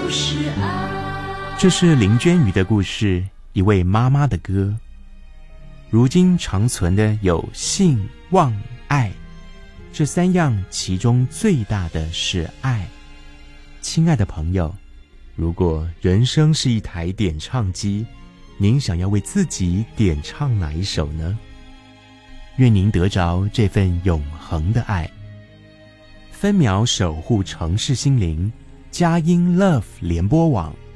就是爱。 这是林娟瑜的故事，一位妈妈的歌。如今长存的有信、望、爱这三样，其中最大的是爱。亲爱的朋友，如果人生是一台点唱机，您想要为自己点唱哪一首呢？愿您得着这份永恒的爱。分秒守护城市心灵，佳音 Love 联播网